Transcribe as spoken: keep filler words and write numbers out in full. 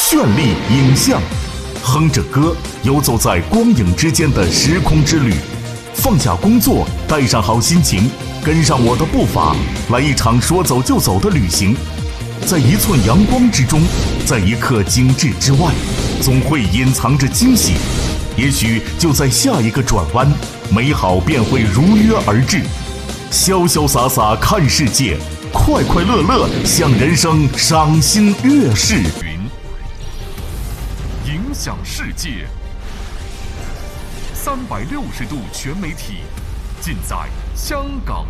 绚丽影像，哼着歌，游走在光影之间的时空之旅。放下工作，带上好心情，跟上我的步伐，来一场说走就走的旅行。在一寸阳光之中，在一刻精致之外，总会隐藏着惊喜。也许就在下一个转弯，美好便会如约而至。潇潇洒洒看世界，快快乐乐向人生赏心悦事。 云影响世界，三百六十度全媒体，尽在香港